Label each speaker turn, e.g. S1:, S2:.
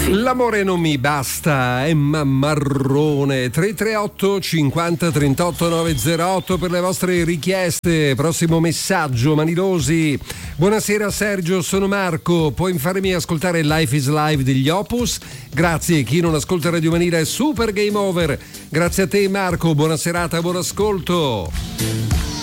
S1: L'amore non mi basta, Emma Marrone. 338 50 38 908 per le vostre richieste. Prossimo messaggio, Manilosi. Buonasera Sergio, sono Marco. Puoi farmi ascoltare Life is Live degli Opus? Grazie. Chi non ascolta Radio Manila è super game over. Grazie a te Marco, buona serata, buon ascolto.